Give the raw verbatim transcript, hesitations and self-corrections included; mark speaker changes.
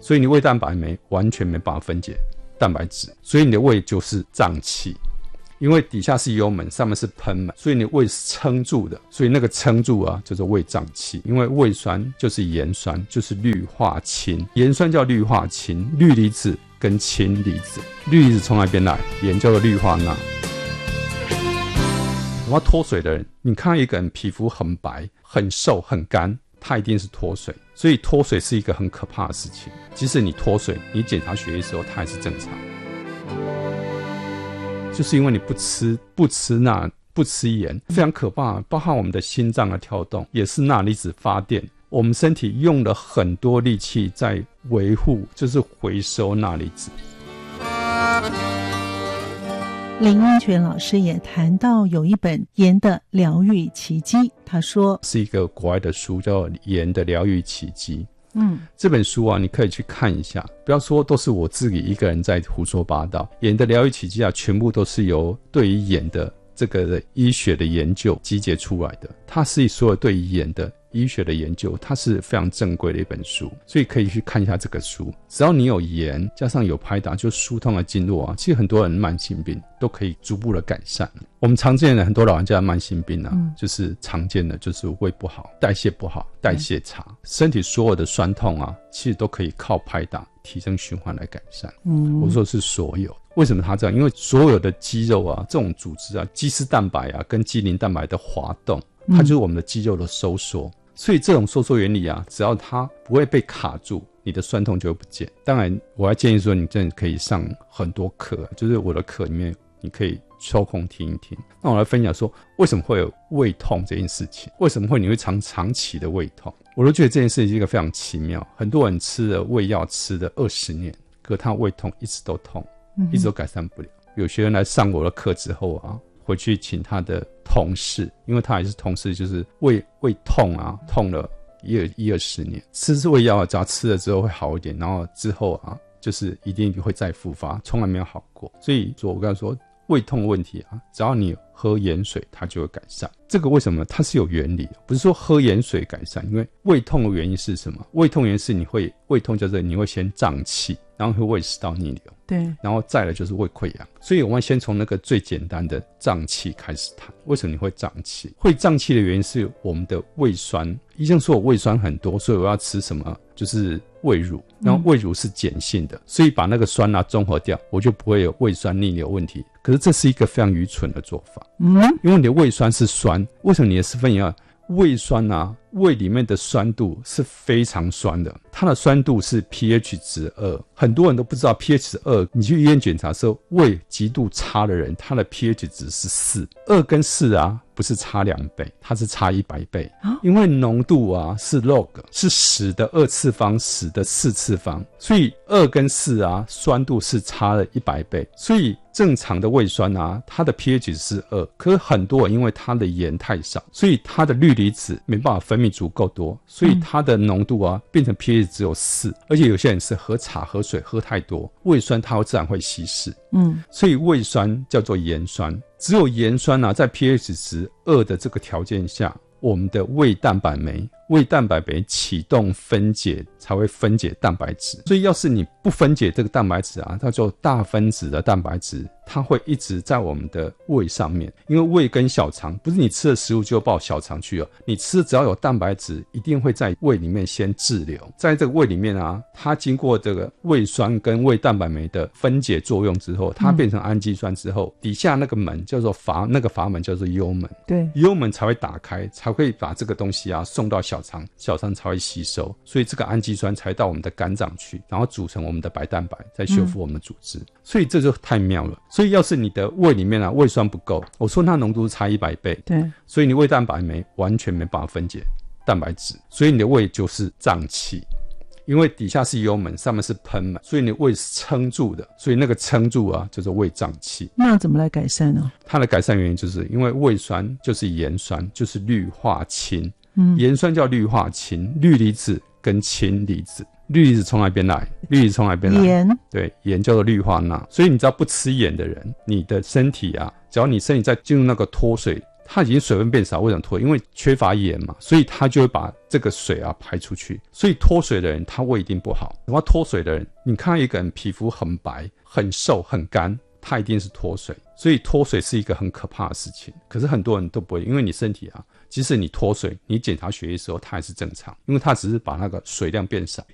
Speaker 1: 所以你胃蛋白酶完全没办法分解蛋白质，所以你的胃就是胀气。因为底下是幽门，上面是贲门，所以你胃是撑住的，所以那个撑住啊叫做胃胀气。因为胃酸就是盐酸，就是氯化氢，盐酸叫氯化氢，氯离子跟氢离子，氯离子从哪边来？盐叫做氯化钠。我要脱水的人，你看到一个人皮肤很白很瘦很干，他一定是脱水，所以脱水是一个很可怕的事情。即使你脱水，你检查血液的时候它还是正常，就是因为你不吃不吃钠不吃盐，非常可怕。包含我们的心脏的跳动也是钠离子发电，我们身体用了很多力气在维护，就是回收钠离子。
Speaker 2: 林英权老师也谈到有一本《盐的疗愈奇迹》，他说
Speaker 1: 是一个国外的书叫《盐的疗愈奇迹》。
Speaker 2: 嗯，
Speaker 1: 这本书啊，你可以去看一下，不要说都是我自己一个人在胡说八道。盐的疗愈奇迹啊，全部都是由对于盐的这个医学的研究集结出来的，它是所有对于盐的医学的研究，它是非常正规的一本书，所以可以去看一下这个书。只要你有盐加上有拍打，就疏通的经络啊，其实很多人慢性病都可以逐步的改善。我们常见的很多老人家的慢性病啊、嗯、就是常见的就是胃不好、代谢不好、代谢差、嗯、身体所有的酸痛啊，其实都可以靠拍打提升循环来改善。嗯，我说是所有。为什么它这样？因为所有的肌肉啊，这种组织啊，肌丝蛋白啊跟肌磷蛋白的滑动，它就是我们的肌肉的收缩、嗯、所以这种收缩原理啊，只要它不会被卡住，你的酸痛就会不见。当然我还建议说你真的可以上很多课，就是我的课里面你可以抽空听一听。那我来分享说为什么会有胃痛这件事情，为什么会你会长长期的胃痛。我都觉得这件事情是一个非常奇妙。很多人吃了胃药吃了二十年，可他胃痛一直都痛，一直都改善不了。有些人来上我的课之后啊，回去请他的同事，因为他也是同事，就是胃胃痛啊，痛了一二一二十年，吃胃药啊，只要吃了之后会好一点，然后之后啊，就是一定会再复发，从来没有好过。所以说我刚才说胃痛的问题啊，只要你喝盐水它就会改善。这个为什么？它是有原理的，不是说喝盐水改善。因为胃痛的原因是什么？胃痛原因是你会胃痛，就是你会先胀气，然后会胃食道逆流，对，然后再来就是胃溃疡。所以我们先从那个最简单的胀气开始谈。为什么你会胀气？会胀气的原因是我们的胃酸，医生说我胃酸很多，所以我要吃什么？就是胃乳，然后胃乳是碱性的、嗯、所以把那个酸啊中和掉，我就不会有胃酸逆流问题。可是这是一个非常愚蠢的做法，嗯，因为你的胃酸是酸，为什么你的四分饮料胃酸啊，胃里面的酸度是非常酸的，它的酸度是 pH 值二，很多人都不知道 pH 值二，你去医院检查的时候，胃极度差的人，他的 pH 值是四，二跟四啊不是差两倍，它是差一百倍、啊、因为浓度啊是 log， 是十的二次方，十的四次方，所以二跟四啊酸度是差了一百倍。所以正常的胃酸啊，它的 pH 是二，可是很多人因为它的盐太少，所以它的氯离子没办法分泌足够多，所以它的浓度啊变成 pH 只有四，而且有些人是喝茶喝水喝太多，胃酸它会自然会稀释，嗯，所以胃酸叫做盐酸。只有盐酸啊，在 pH 值二的这个条件下，我们的胃蛋白酶胃蛋白酶启动分解才会分解蛋白质。所以要是你不分解这个蛋白质啊，它就大分子的蛋白质，它会一直在我们的胃上面。因为胃跟小肠不是你吃的食物就报小肠去了，你吃的只要有蛋白质一定会在胃里面先滞留，在这个胃里面啊，它经过这个胃酸跟胃蛋白酶的分解作用之后，它变成氨基酸之后、嗯、底下那个门叫做阀，那个阀门叫做幽门，对，幽门才会打开，才会把这个东西啊送到小肠，小肠才会吸收，所以这个氨基酸才到我们的肝脏去，然后组成我们的白蛋白，再修复我们的组织、嗯、所以这就太妙了。所以要是你的胃里面啊胃酸不够，我说它浓度差一百倍，对，所以你胃蛋白酶完全没办法分解蛋白质，所以你的胃就是胀气。因为底下是幽门，上面是贲门，所以你胃是撑住的，所以那个撑住啊就是胃胀气。
Speaker 2: 那要怎么来改善呢？
Speaker 1: 它的改善原因就是因为胃酸就是盐酸，就是氯化氢，嗯，盐酸叫氯化氢，氯离子跟氢离子。氯离子从哪边来？氯离子从哪边来？盐。对，盐叫做氯化钠。所以你只要不吃盐的人，你的身体啊，只要你身体在进入那个脱水它已经水分变少，为什么脱？因为缺乏盐嘛，所以它就会把这个水啊排出去。所以脱水的人他胃一定不好。然后脱水的人，你看到一个人皮肤很白、很瘦、很干，他一定是脱水。所以脱水是一个很可怕的事情。可是很多人都不会，因为你身体啊，即使你脱水，你检查血液的时候它还是正常，因为它只是把那个水量变少。